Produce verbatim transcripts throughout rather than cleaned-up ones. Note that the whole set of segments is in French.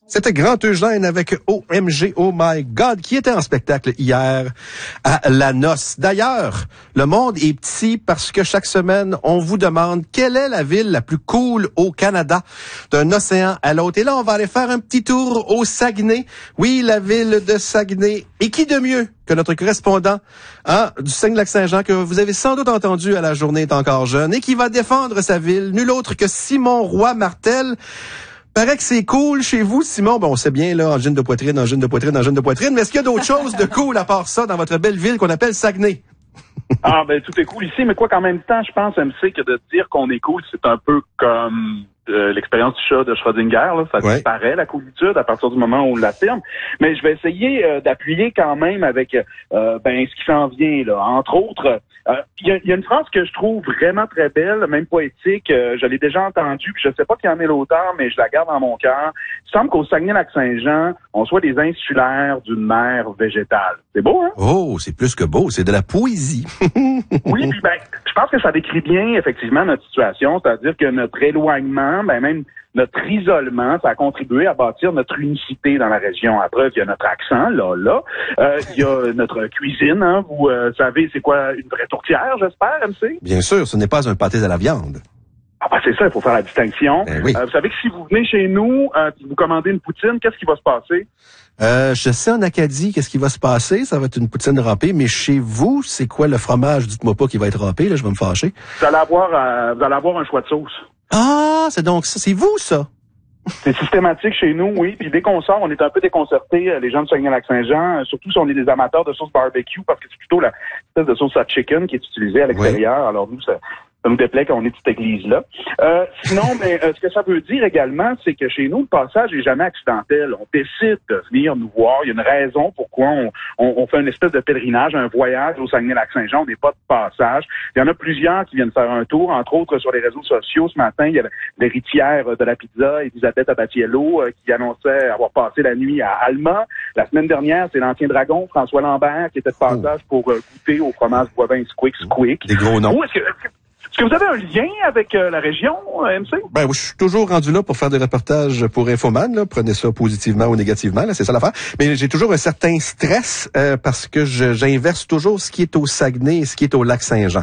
C'était Grand Eugène avec O M G, Oh My God, qui était en spectacle hier à La Noce. D'ailleurs, le monde est petit parce que chaque semaine, on vous demande quelle est la ville la plus cool au Canada, d'un océan à l'autre. Et là, on va aller faire un petit tour au Saguenay. Oui, la ville de Saguenay. Et qui de mieux que notre correspondant hein, du Saguenay-Lac-Saint-Jean, que vous avez sans doute entendu à La Journée est encore jeune, et qui va défendre sa ville, nul autre que Simon Roy-Martel. Paraît que c'est cool chez vous, Simon. Bon, on sait bien, là, angine de poitrine, angine de poitrine, angine de poitrine. Mais est-ce qu'il y a d'autres choses de cool à part ça dans votre belle ville qu'on appelle Saguenay? Ah, ben, tout est cool ici. Mais quoi qu'en même temps, je pense, M C, que de dire qu'on est cool, c'est un peu comme euh, l'expérience du chat de Schrödinger, là. Ça ouais. disparaît, la coolitude, à partir du moment où on l'affirme. Mais je vais essayer euh, d'appuyer quand même avec, euh, ben, ce qui s'en vient, là. Entre autres, il euh, y, y a une phrase que je trouve vraiment très belle, même poétique. Euh, je l'ai déjà entendue, puis je sais pas qui en est l'auteur, mais je la garde dans mon cœur. Il semble qu'au Saguenay-Lac-Saint-Jean, on soit des insulaires d'une mer végétale. C'est beau, hein? Oh, c'est plus que beau, c'est de la poésie. Oui, puis ben, je pense que ça décrit bien, effectivement, notre situation, c'est-à-dire que notre éloignement, ben même notre isolement, ça a contribué à bâtir notre unicité dans la région. À preuve, il y a notre accent, là, là. Euh, il y a notre cuisine, hein. Vous euh, savez, c'est quoi une vraie tourtière, j'espère, M C? Bien sûr, ce n'est pas un pâté à la viande. Ah ben c'est ça, il faut faire la distinction. Ben oui. euh, vous savez que si vous venez chez nous, euh, vous commandez une poutine, qu'est-ce qui va se passer? Euh, je sais en Acadie qu'est-ce qui va se passer. Ça va être une poutine râpée, mais chez vous, c'est quoi le fromage? Dites-moi pas qu'il va être râpé, là, je vais me fâcher. Vous allez avoir, euh, vous allez avoir un choix de sauce. Ah, c'est donc ça, c'est vous, ça? C'est systématique chez nous, oui. Puis dès qu'on sort, on est un peu déconcertés, les gens de Saguenay-Lac-Saint-Jean, surtout si on est des amateurs de sauce barbecue, parce que c'est plutôt la espèce de sauce à chicken qui est utilisée à l'extérieur. Oui. Alors nous, ça, ça nous déplaît qu'on est cette église-là. Euh, sinon, mais euh, ce que ça veut dire également, c'est que chez nous, le passage est jamais accidentel. On décide de venir nous voir. Il y a une raison pourquoi on, on, on fait une espèce de pèlerinage, un voyage au Saguenay-Lac-Saint-Jean. On n'est pas de passage. Il y en a plusieurs qui viennent faire un tour, entre autres sur les réseaux sociaux. Ce matin, il y a l'héritière de la pizza, Elisabeth Abatiello, euh, qui annonçait avoir passé la nuit à Alma. La semaine dernière, c'est l'ancien dragon, François Lambert, qui était de passage oh. pour euh, goûter au fromage Boivin Squick Squick. Des gros noms. Où est-ce que, Est-ce que vous avez un lien avec euh, la région, M C? Ben, oui, je suis toujours rendu là pour faire des reportages pour Infoman, là. Prenez ça positivement ou négativement, là, c'est ça l'affaire. Mais j'ai toujours un certain stress euh, parce que je, j'inverse toujours ce qui est au Saguenay et ce qui est au Lac-Saint-Jean.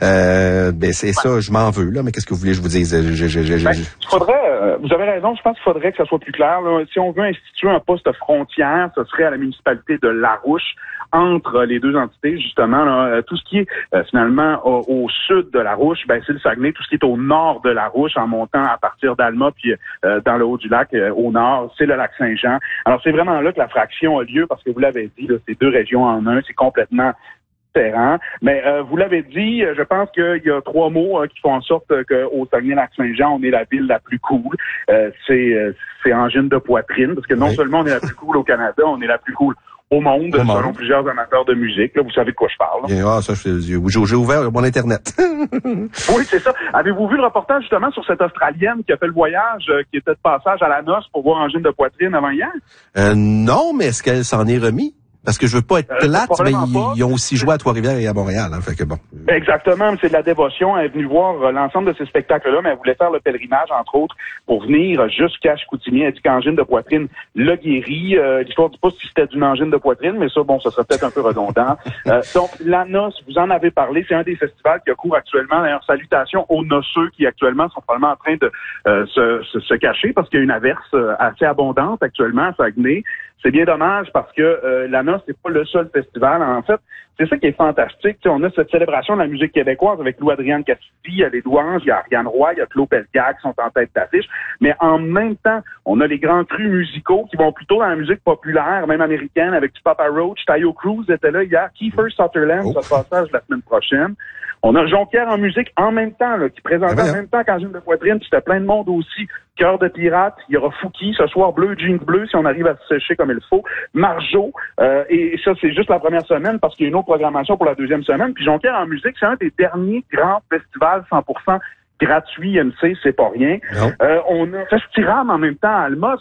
Euh, ben, c'est ouais. ça, je m'en veux, là, mais qu'est-ce que vous voulez que je vous dise? Je, je, je, je, ben, il faudrait, euh, vous avez raison, je pense qu'il faudrait que ça soit plus clair, là. Si on veut instituer un poste frontière, ce serait à la municipalité de Larouche, entre les deux entités, justement, là, tout ce qui est euh, finalement au, au sud de Larouche, ben c'est le Saguenay. Tout ce qui est au nord de Larouche, en montant à partir d'Alma, puis euh, dans le haut du lac, euh, au nord, c'est le lac Saint-Jean. Alors c'est vraiment là que la fraction a lieu, parce que vous l'avez dit, là, c'est deux régions en un, c'est complètement différent. Mais euh, vous l'avez dit, je pense qu'il y a trois mots euh, qui font en sorte qu'au Saguenay-Lac-Saint-Jean, on est la ville la plus cool. Euh, c'est, euh, c'est angine de poitrine, parce que non oui. seulement on est la plus cool au Canada, on est la plus cool au monde, au selon monde. plusieurs amateurs de musique. Là, vous savez de quoi je parle. Bien, ah, ça, je, j'ai, j'ai ouvert mon Internet. Oui, c'est ça. Avez-vous vu le reportage, justement, sur cette Australienne qui a fait le voyage, euh, qui était de passage à La Noce pour voir angine de poitrine avant hier? Euh, non, mais est-ce qu'elle s'en est remis? Parce que je veux pas être euh, plate, mais ils, ils ont aussi joué à Trois-Rivières et à Montréal. Hein, fait que bon. Exactement, c'est de la dévotion. Elle est venue voir euh, l'ensemble de ces spectacles-là, mais elle voulait faire le pèlerinage, entre autres, pour venir jusqu'à Chicoutimi. Elle dit qu'angine de poitrine l'a guéri. Euh, l'histoire ne dit pas si c'était d'une angine de poitrine, mais ça, bon, ça serait peut-être un peu redondant. Euh, donc, La Noce, vous en avez parlé, c'est un des festivals qui a cours actuellement. D'ailleurs, salutations aux noceux qui, actuellement, sont probablement en train de euh, se, se, se cacher parce qu'il y a une averse euh, assez abondante actuellement à Saguenay. C'est bien dommage parce que euh, La Noce, c'est pas le seul festival. En fait, c'est ça qui est fantastique. T'sais, on a cette célébration de la musique québécoise avec Lou-Adrienne Cassidy, il y a les Louanges, il y a Ariane Roy, il y a Claude Pelgag qui sont en tête d'affiche. Mais en même temps, on a les grands crus musicaux qui vont plutôt dans la musique populaire, même américaine, avec du Papa Roach. Tayo Cruz était là hier. Kiefer Sutherland, oh. ça passage la semaine prochaine. On a Jonquière en musique en même temps, là, qui présentait en même temps qu'Angine de poitrine. C'était plein de monde aussi. Cœur de pirate. Il y aura Fouki ce soir, bleu, jeans bleu, si on arrive à se sécher comme il faut. Marjo. Euh, et ça, c'est juste la première semaine parce qu'il y a une autre programmation pour la deuxième semaine. Puis Jonquière en musique, c'est un des derniers grands festivals cent pour cent gratuits, M C, c'est pas rien. Euh, on a Festiram en même temps à Alma.